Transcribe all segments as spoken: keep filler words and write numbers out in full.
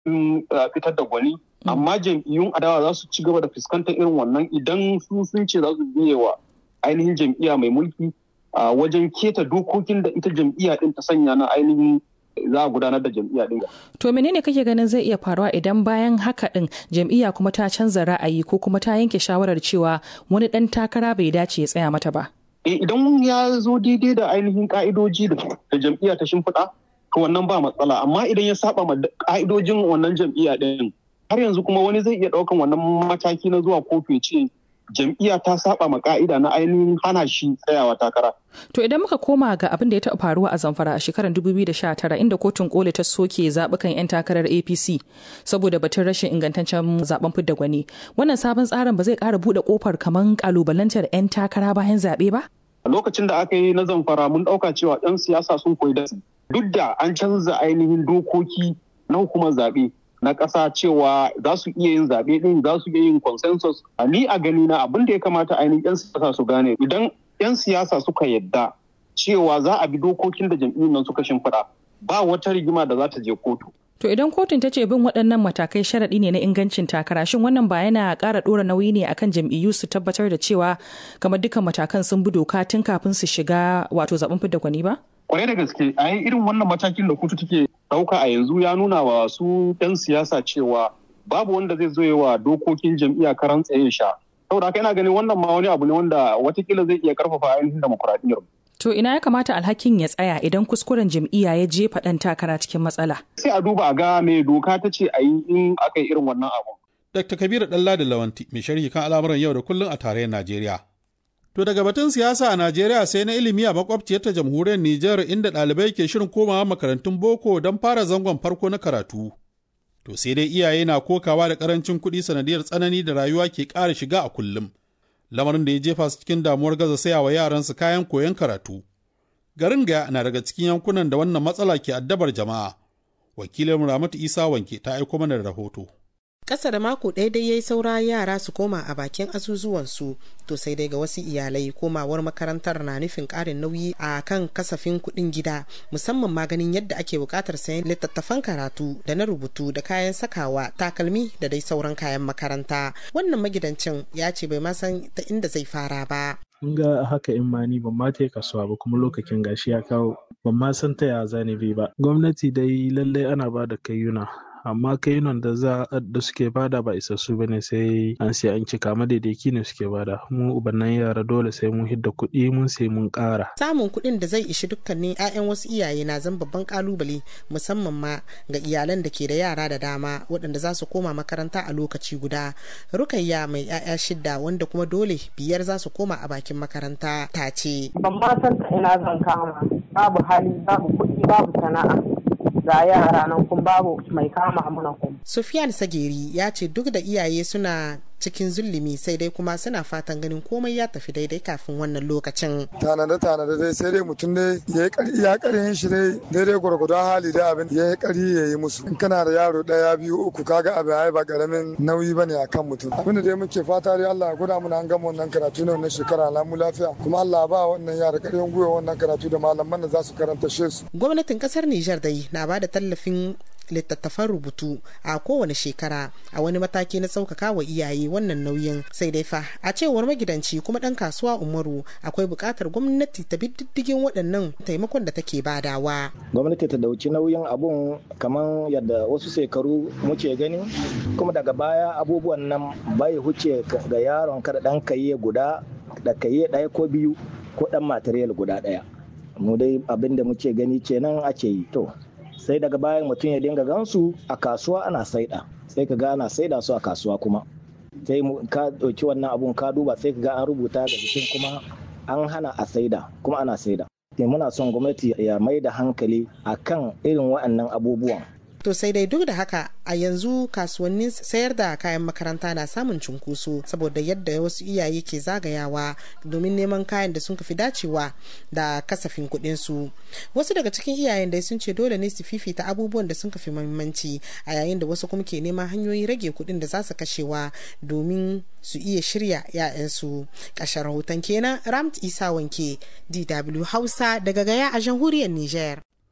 fitar da gwani, amma jam'iyyun adawa za su ci gaba da fuskantar irin wannan idan su sun ce za su biye wa ainihin jam'iyya mai mulki a wajen keta dokokin da ita jam'iyya din ta sanya na ainihin za a gudanar da jam'iyya din. To menene kake ganin zai iya faruwa idan bayan haka din jam'iyya kuma ta canza ra'ayi ko kuma ta yanke shawarar cewa wani dan takara bai dace ya tsaya mata ba? Eh, idan ya zo daidai da ainihin ka'idoji da jam'iyya ta shimfiɗa, to wannan ba matsala, amma idan ya saba ma ka'idojin wannan jam'iyya din, har yanzu kuma wani zai iya ɗaukan wannan mataki na zuwa kotu ya ce jam'iyya ta saba ma ka'ida na ainihin hana shi tsayawa takara. To idan muka koma ga abin da ya taɓa faruwa a Zamfara a shekarar dubu biyu da sha tara inda kotun koli ta soke zaɓukan 'yan takarar A P C saboda batun rashin ingantaccen zaben fidda gwani, wannan sabon tsarin ba zai ƙara buɗe ƙofar kamar ƙalubalantar 'yan takara bayan zaɓe ba? A lokacin da aka yi na Zamfara mun ɗauka cewa 'yan siyasa sun koyi da duk da an canza ainihin dokoki na hukumar zaɓe na ƙasa cewa za su iya yin zaɓe ɗin, za su iya yin consensus. A ni a gani na abin da ya kamata ainihin 'yan siyasa su gane, idan 'yan siyasa suka yadda cewa za a bi dokokin da jam'iyyun nan suka shimfiɗa, ba wata rigima da za ta je kotu. To idan kotun ta ce bin waɗannan matakai sharaɗi ne na ingancin takara, shin wannan ba yana ƙara ɗora nauyi ne akan jam'iyyu su tabbatar da cewa kamar dukkan matakan sun bi doka tun kafin su shiga wato zaɓen fidda gwani ba? Kwarai da gaske, a yi irin wannan matakin da kotu take ɗauka a yanzu ya nuna wa su 'yan siyasa cewa babu wanda zai zo wa dokokin jam'iyya karan tsaye sha. Saboda haka ina ganin wannan ma wani abu ne wanda watakila zai iya karfafa ainihin demokuraɗiyyar. To ina ya kamata alhakin ya tsaya idan kuskuren jam'iyya ya jefa ɗan takara cikin matsala? Sai a duba a ga me doka ta ce a yi in aka yi irin wannan abu. Dakta Kabiru Ɗanladi Lawanti, mai sharhi kan al'amuran yau da kullum a tarayyar Najeriya. To daga batun siyasa a Najeriya sai na ilimi a makwabciyar ta jamhuriyar Nijar inda ɗalibai ke shirin komawa makarantun boko don fara zangon farko na karatu. To sai dai iyaye na kokawa da ƙarancin kuɗi sanadiyar tsanani da rayuwa ke ƙara shiga a kullum. Lamarin da ya jefa su cikin damuwar gaza saya wa yaransu kayan koyon karatu. Garin Gaya na daga cikin yankunan da wannan matsala ke addabar jama'a. Wakilin Ramatu Isa Wanke ta aiko mana da rahoto. Ƙasa da mako ɗaya dai yayi saura yara su koma a bakin azuzuwansu, to sai dai ga wasu iyalai komawar makarantar na nufin ƙarin nauyi a kan kasafin kuɗin gida, musamman maganin yadda ake buƙatar sayan littattafan karatu da na rubutu da kayan sakawa, takalmi da dai sauran kayan makaranta. Wannan magidancin ya ce bai ma san ta inda zai fara ba. Kun ga haka in ma ni ban ma ta kasuwa ba kuma lokacin gashi ya kawo ban ma san ta ya zani bi ba. Gwamnati dai lallai ana ba da kayyuna, amma kainon da za da suke bada ba isassu bane, sai an sai an cika madaidaki ne suke bada. Mu ubannan yara dole sai mun hidda kuɗi mun sai mun ƙara. Samun kuɗin da zai ishi dukkanin 'ya'yan wasu iyaye na zan babban kalubale, musamman ma ga iyalan da ke da yara da dama waɗanda za su koma makaranta a lokaci guda. Rukayya mai 'ya'ya shidda wanda kuma dole biyar za su koma a bakin makaranta ta ce. Ban ma san ta ina zan kama, babu hali, babu kuɗi, babu sana'a. Ga yara nan kun babu mai kama mana kun. Sufiyan Sageri ya ce duk da iyaye suna cikin zulumi sai dai kuma suna fatan ganin komai ya tafi daidai kafin wannan lokacin. Tanada tanada dai sai dai mutum dai ya yi kari ya karin shi dai daidai gwargwadon hali da abin ya yi kari ya yi musu. In kana da yaro ɗaya biyu uku kaga abin ai ba karamin nauyi bane akan mutum. Abin da dai muke fata dai Allah ya gwada mana an gama wannan karatu na wannan shekara lamu lafiya, kuma Allah ba wannan yara karin gwiwa wannan karatu da malaman da za su karanta shi su. Gwamnatin kasar Nijar dai na ba da tallafin littattafan rubutu a kowane shekara a wani mataki na sauƙaƙa wa iyaye wannan nauyin, sai dai fa a cewar magidanci kuma ɗan kasuwa Umaru akwai buƙatar gwamnati ta bi diddigin waɗannan taimakon da take badawa. Gwamnati ta dauki nauyin abun kamar yadda wasu shekaru muke gani, kuma daga baya abubuwan nan bai huce ga yaron kada ɗan kaye guda da kaye ɗaya ko biyu ko ɗan material guda ɗaya. Mu dai abin da muke gani kenan ake yi. To sai daga bayan mutum ya dinga gansu a kasuwa ana saida, sai ka ga ana saida su a kasuwa kuma sai ka ɗauki wannan abun ka duba sai ka ga an rubuta ga jikin kuma an hana a saida kuma ana saida. Muna son gwamnati ya mai da hankali akan irin waɗannan abubuwan. To sai dai duk da haka a yanzu kasuwannin sayar da kayan makaranta na samun cunkoso saboda yadda wasu iyaye ke zagayawa domin neman kayan da sun fi dacewa da kasafin kuɗin su. Wasu daga cikin iyayen dai sun ce dole ne su fifita abubuwan da sun fi muhimmanci, a yayin da wasu kuma ke neman hanyoyin rage kuɗin da za su kashewa domin su iya shirya 'ya'yansu. Ƙarshen rahoton kenan, Ramt Isa Wanke, D W Hausa daga Gaya a jamhuriyar Niger.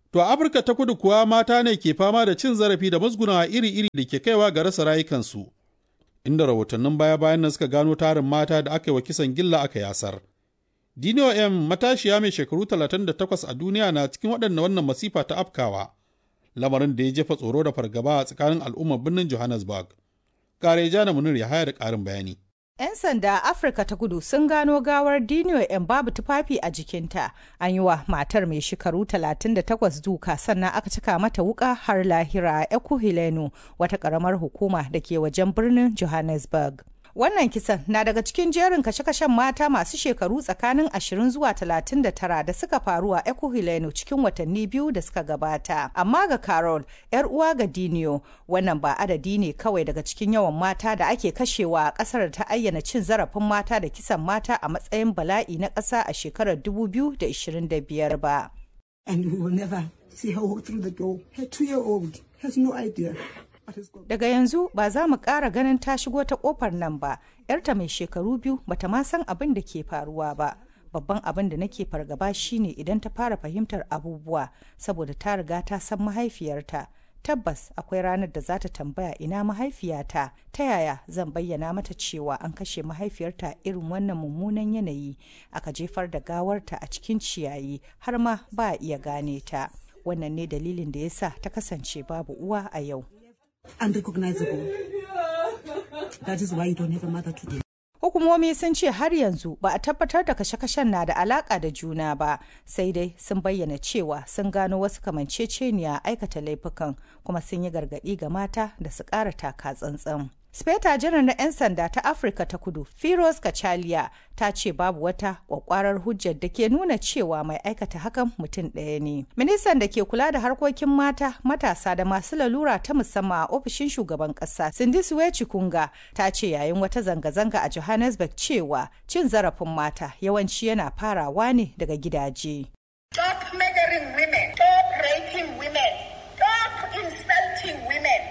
To a Afirka ta kudu kuwa mata ne ke fama da cin zarafi da musgunawa iri-iri da ke kaiwa ga rasa rayukansu, inda rahotannin baya-bayan nan suka gano tarin mata da aka yi wa kisan gilla aka yasar. Dino M matashiya mai shekaru talatin da takwas a duniya na cikin waɗanda wannan masifa ta afkawa, lamarin da ya jefa tsoro da fargaba a tsakanin al'ummar birnin Johannesburg. Kare Jana Munir ya haya da ƙarin bayani. 'Yan sanda a Afirka ta kudu sun gano gawar Dino M babu tufafi a jikinta. An yi wa matar mai shekaru talatin da takwas duka sannan aka cika mata wuka har lahira a Ekurhuleni, wata ƙaramar hukuma da ke wajen birnin Johannesburg. Wannan kisan na daga cikin jerin kashe-kashen mata masu shekaru tsakanin ashirin zuwa talatin da tara da suka faru a Ekurhuleni cikin watanni biyu da suka gabata. Amma ga Carol, 'yar uwa ga Dino, wannan ba adadi ne kawai daga cikin yawan mata da ake kashewa a kasar ta ayyana cin zarafin mata da kisan mata a matsayin bala'i na ƙasa a shekarar dubu biyu da ashirin da biyar ba. And we will never see her walk through the door. Her two-year-old has no idea. Daga yanzu ba za mu ƙara ganin ta shigo ta ƙofar nan ba, ‘yarta mai shekaru biyu bata ma san abin da ke faruwa ba. Babban abin da nake fargaba shine idan ta fara fahimtar abubuwa, saboda ta riga ta san mahaifiyarta. Tabbas akwai ranar da za ta tambaya ina mahaifiyata, ta yaya zan bayyana mata cewa an kashe mahaifiyarta irin wannan mummunan yanayi, aka jefar da gawarta a cikin ciyayi har ma ba a iya gane ta. Wannan ne dalilin da yasa ta kasance babu uwa a yau. Unrecognizable. That is why you don't have a mother today. Hukumomi sun ce har yanzu ba a tabbatar da kashe-kashen na da alaka da juna ba, sai dai sun bayyana cewa sun gano wasu kamanceceniya aikata laifukan, kuma sun yi gargaɗi ga mata da su ƙara taka tsantsan. Speta janar na 'yan sanda ta Afirka ta kudu, Firoz Kachalia, ta ce babu wata kwakwarar hujjar da ke nuna cewa mai aikata hakan mutum ɗaya ne. Ministan da ke kula da harkokin mata, matasa da masu lalura ta musamman a ofishin shugaban ƙasa, Sindisiwe Chikunga, ta ce yayin wata zanga-zanga a Johannesburg cewa cin zarafin mata yawanci yana farawa ne daga gidaje. Stop murdering women, stop raping women, stop insulting women.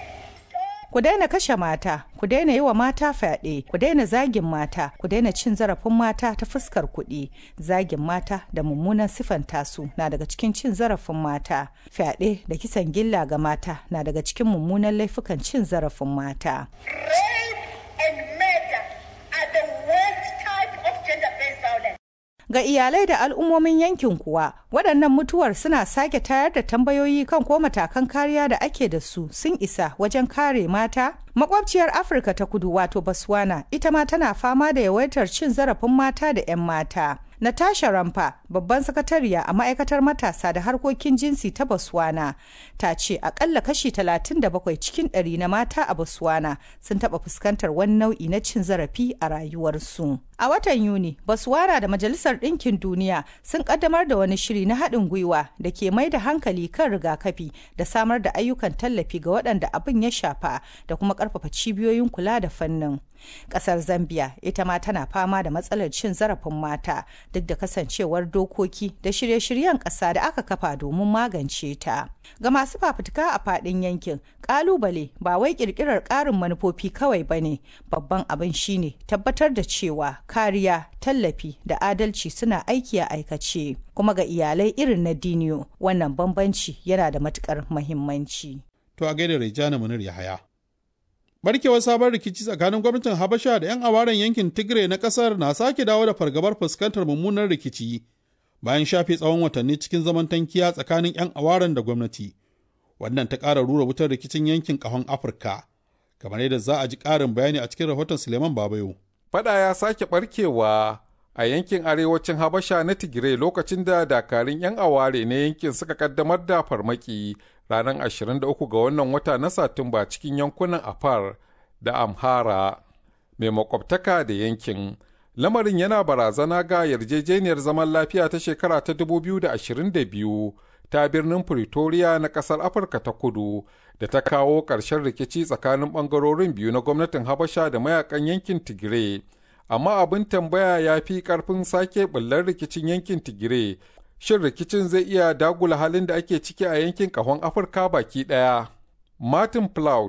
Ku daina kashe mata, ku daina yi wa mata fyaɗe, ku daina zagin mata, ku daina cin zarafin mata ta fuskar kuɗi. Zagin mata da mummunan sifanta su na daga cikin cin zarafin mata. Fyaɗe da kisan gilla ga mata na daga cikin mummunan laifukan cin zarafin mata. Rape and murder are the worst type of gender-based violence. Ga iyalai da al'ummomin yankin kuwa, waɗannan mutuwar suna sake tayar da tambayoyi kan ko matakan kariya da ake da su sun isa wajen kare mata. Makwabciyar Afirka ta kudu wato Botswana ita ma tana fama da yawaitar cin zarafin mata da 'yan mata. Natasha Rampa, babban sakatariya a ma'aikatar matasa da harkokin jinsi ta Botswana, ta ce akalla kashi talatin da bakwai cikin ɗari na mata a Botswana sun taɓa fuskantar wani nau'i na cin zarafi a rayuwarsu. A watan Yuni, Botswana da Majalisar Ɗinkin Duniya sun ƙaddamar da wani shiri na haɗin gwiwa da ke mai da hankali kan rigakafi da samar da ayyukan tallafi ga waɗanda abin ya shafa da kuma ƙarfafa cibiyoyin kula da fannin. Ƙasar Zambia ita ma tana fama da matsalar cin zarafin mata duk da kasancewar dokoki da shirye-shiryen ƙasa da aka kafa domin magance ta. Ga masu fafutuka a faɗin yankin, ƙalubale ba wai ƙirƙirar ƙarin manufofi kawai ba ne, babban abin shine tabbatar da cewa kariya, tallafi da adalci suna aiki a aikace. Kuma ga iyalai irin na Dino, wannan bambanci yana da matuƙar muhimmanci. To a gaida Rejana Munir Yahaya. Barkewar sabon rikici tsakanin gwamnatin Habasha da 'yan awaren yankin Tigray na ƙasar na sake dawo da fargabar fuskantar mummunar rikici bayan shafe tsawon watanni cikin zaman tankiya tsakanin 'yan awaren da gwamnati. Wannan ta ƙara rura wutar rikicin yankin ƙahon Afirka, kamar yadda za a ji ƙarin bayani a cikin rahoton Suleiman Babayo. Fada ya sake barkewa a yankin arewacin Habasha na Tigray lokacin da dakarun 'yan aware na yankin suka kaddamar da farmaki ranar ashirin da uku ga wannan wata na Satumba cikin yankunan Afar da Amhara mai makwabtaka da yankin. Lamarin yana barazana ga yarjejeniyar zaman lafiya ta shekara ta dubu biyu da ashirin da biyu ta birnin Pretoria na ƙasar Afirka ta Kudu da ta kawo ƙarshen rikici tsakanin ɓangarorin biyu na gwamnatin Habasha da mayakan yankin Tigray. Amma abin tambaya ya fi ƙarfin sake ɓullar rikicin yankin Tigray. Shin rikicin zai iya dagula halin da ake ciki a yankin ƙahon Afirka baki ɗaya? Martin Plaut,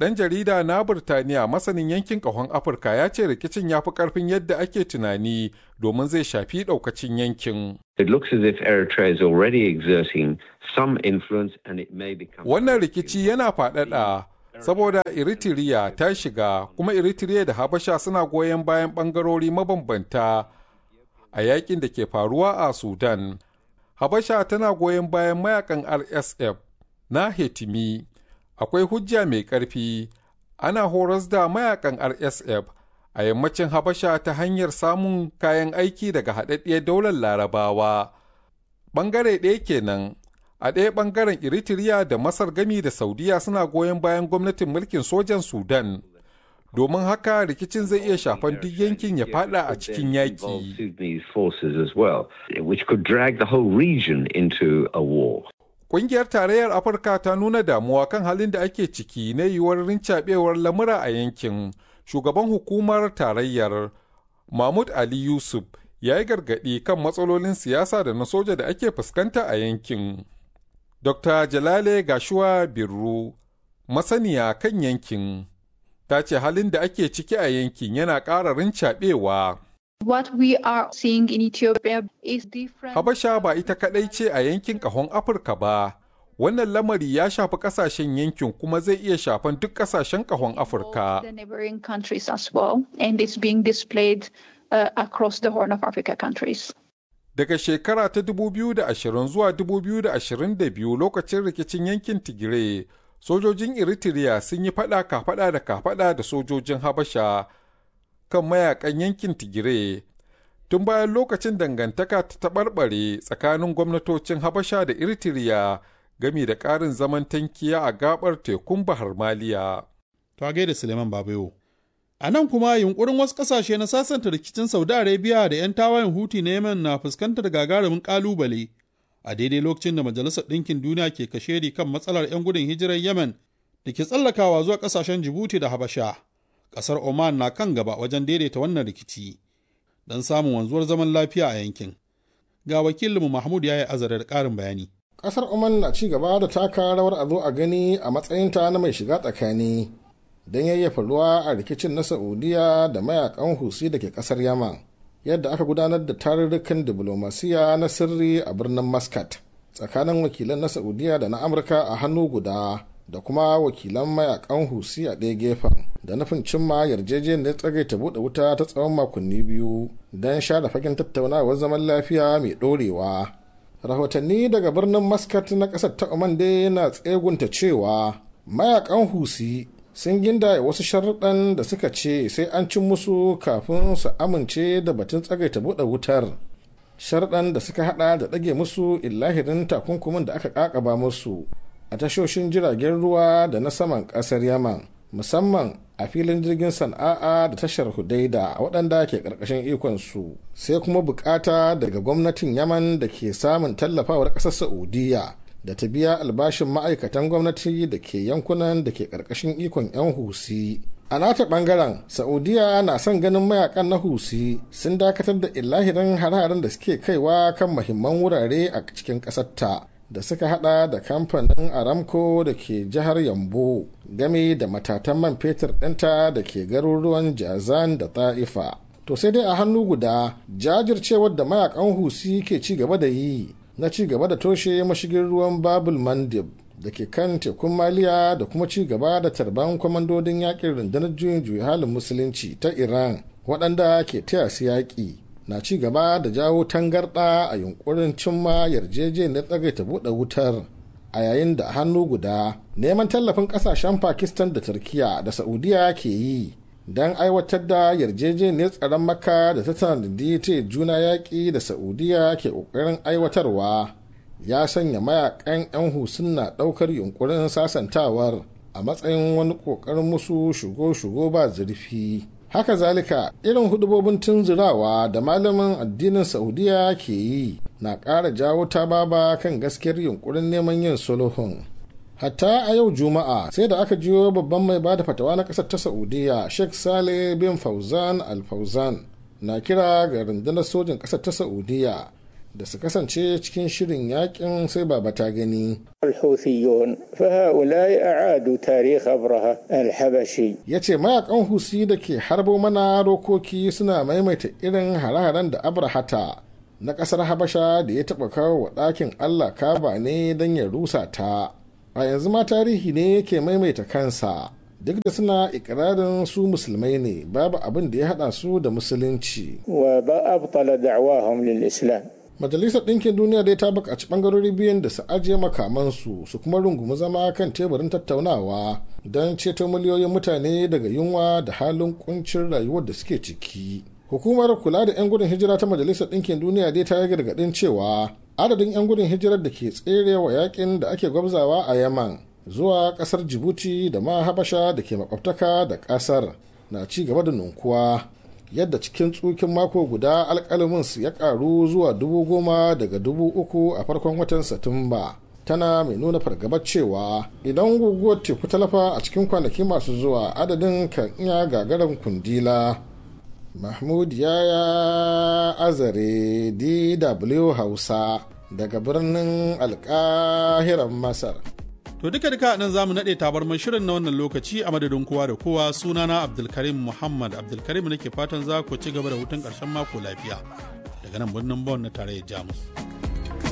Ɗan jarida na Burtaniya masanin yankin ƙahon Afirka ya ce rikicin ya fi ƙarfin yadda ake tunani domin zai shafi ɗaukacin yankin. It looks as if Eritrea is already exerting some influence and it may become... Wannan rikici yana faɗaɗa saboda Eritrea ta shiga, kuma Eritrea da Habasha suna goyon bayan ɓangarori mabambanta a yakin da ke faruwa a Sudan. Habasha tana goyon bayan mayakan R S F na Hetimi. Akwai hujja mai ƙarfi, ana horas da mayakan R S F a yammacin Habasha ta hanyar samun kayan aiki daga haɗaɗɗiyar daular Larabawa. Ɓangare ɗaya kenan, a ɗaya ɓangaren Eritrea da Masar gami da Saudiya suna goyon bayan gwamnatin mulkin sojan Sudan. Domin haka rikicin zai iya shafan duk yankin ya fada a cikin yaƙi. Ƙungiyar Tarayyar Afirka ta nuna damuwa kan halin da ake ciki na yiwuwar rincaɓewar lamura a yankin. Shugaban hukumar tarayyar Mahmud Ali Yusuf ya yi gargaɗi kan matsalolin siyasa da na soja da ake fuskanta a yankin. Dokta Jalale Gashuwa Birru, masaniya kan yankin, ta ce halin da ake ciki a yankin yana ƙara rincaɓewa. What we are seeing in Ethiopia is different. Habasha ba ita kaɗai ce a yankin ƙahon Afirka ba. Wannan lamari ya shafi ƙasashen yankin kuma zai iya shafan duk ƙasashen ƙahon Afirka. The neighboring countries as well, and it's being displayed uh, across the Horn of Africa countries. Daga shekara ta dubu biyu da ashirin zuwa dubu biyu da ashirin da biyu lokacin rikicin yankin Tigray, sojojin Eritrea sun yi faɗa kafaɗa da kafaɗa da sojojin Habasha kan mayakan yankin Tigray. Tun bayan lokacin dangantaka ta taɓarɓare tsakanin gwamnatocin Habasha da Eritrea gami da ƙarin zaman tankiya a gabar tekun Bahar Maliya. Ta gaida Suleiman Babayo. A nan kuma yunkurin wasu ƙasashe na sasanta rikicin Saudi Arabia da 'yan tawayen Huti na Yemen na fuskantar gagarumin ƙalubale a daidai lokacin da Majalisar Ɗinkin Duniya ke kashedi kan matsalar 'yan gudun hijirar Yemen da ke tsallakawa zuwa ƙasashen Djibouti da Habasha. Ƙasar Oman na kan gaba wajen daidaita wannan rikici don samun wanzuwar zaman lafiya a yankin. Ga wakilinmu Mahmud ya yi azarar ƙarin bayani. Ƙasar Oman na ci gaba da taka rawar a zo a gani a matsayinta na mai shiga tsakani don yayyafa ruwa a rikicin na Saudiya da mayakan Husi da ke ƙasar Yaman, yadda aka gudanar da tarurrukan diplomasiya na sirri a birnin Muscat tsakanin wakilan na Saudiya da na Amurka a hannu guda da kuma wakilan mayakan Husi a ɗaya gefen, da nufin cimma yarjejeniyar tsagaita buɗe wuta ta tsawon makonni biyu don share fagen tattaunawar zaman lafiya mai ɗorewa. Rahotanni daga birnin Muscat na ƙasar ta Oman dai yana tsegunta cewa mayakan Husi sun ginda wasu sharuɗan da suka ce sai an cin musu kafin su amince da batun tsagaita buɗe wutar. Sharuɗan da suka haɗa da ɗage musu illahirin takunkumin da aka ƙaƙaba musu a tashoshin jiragen ruwa da na saman ƙasar Yaman, musamman a filin jirgin Sana'a da tashar Hudaida waɗanda ke ƙarƙashin ikonsu, sai kuma bukata daga gwamnatin Yaman da ke samun tallafawar ƙasar Saudiya da ta biya albashin ma'aikatan gwamnati da ke yankunan da ke ƙarƙashin ikon 'yan Husi. A nata ɓangaren, Saudiya na son ganin mayakan na Husi sun dakatar da illahirin hare-haren da suke kaiwa kan muhimman wurare a cikin ƙasarta, da suka hada da kamfanin Aramco da ke jihar Yambo, game da matatan man fetur ɗinta da ke garuruwan Jazan da Ta'ifa. To sai dai a hannu guda, jajircewar da mayakan Husi ke ci gaba da yi na ci gaba da toshe mashigin ruwan Babul Mandib da ke kan tekun Maliya da kuma ci gaba da tarban kwamandodin yakin rundunar juyin juya halin musulunci ta Iran waɗanda ke taya su yaƙi, na ci gaba da jawo tangarɗa a yunkurin cimma yarjejeniyar tsagaita buɗe wutar, a yayin da hannu guda neman tallafin ƙasashen Pakistan da Turkiya da Saudiya ke yi don aiwatar da yarjejeniyar tsaron Makka da ta tanadi ta juna yaƙi da Saudiya ke ƙoƙarin aiwatarwa, ya sanya mayakan 'yan Husin na ɗaukar yunkurin sasantawar a matsayin wani ƙoƙarin musu shigo-shigo ba zurfi. Haka zalika, irin hudubobin tunzurawa da malamin addinin Saudiya ke yi na ƙara jawo tababa kan gaskiyar yunkurin neman yin sulhun. Hatta a yau Juma'a sai da aka jiyo babban mai bada fatawa na ƙasar ta Saudiya, Sheikh Saleh bin Fauzan Al Fauzan, na kira ga rundunar sojin ƙasar ta Saudiya da su kasance cikin shirin yakin sai baba ta gani. الحوثيون فهؤلاء أعادوا تاريخ أبرهة الحبشي. Ya ce mayakan Husi da ke harbo mana rokoki suna maimaita irin hare-haren da Abrahata na ƙasar Habasha da ya taɓa kawo wa ɗakin Allah Kaba ne don ya rusa ta. A yanzu ma tarihi ne yake maimaita kansa. Duk da suna ikirarin su musulmai ne, babu abin da ya haɗa su da musulunci. وأبطل دعواهم للإسلام. Majalisar Ɗinkin Duniya dai ta buƙaci ɓangarori biyun da su ajiye makamansu su kuma rungumi zama kan teburin tattaunawa don ceto miliyoyin mutane daga yunwa da halin kuncin rayuwar da suke ciki. Hukumar kula da 'yan gudun hijira ta Majalisar Ɗinkin Duniya dai ta yi gargaɗin cewa adadin 'yan gudun hijirar da ke tserewa yakin da ake gwabzawa a Yaman zuwa ƙasar Djibouti da ma Habasha da ke makwabtaka da ƙasar na ci gaba da nunkuwa. Yadda cikin tsukin mako guda alkalamin su ya karu zuwa dubu goma daga dubu uku a farkon watan Satumba, tana mai nuna fargabar cewa idan guguwar teku talafa a cikin kwanaki masu zuwa adadin kan iya gagarin kundila. Mahmud Yaya Azare, D W Hausa, daga birnin Alkahiran Masar. To duka duka nan zamu nade tabarman shirin na wannan lokaci a madadin kowa da kowa. Sunana Abdulkarim Muhammad Abdulkarim nake fatan za ku ci gaba da hutun ƙarshen mako lafiya daga nan birnin Bonn na tarayyar Jamus.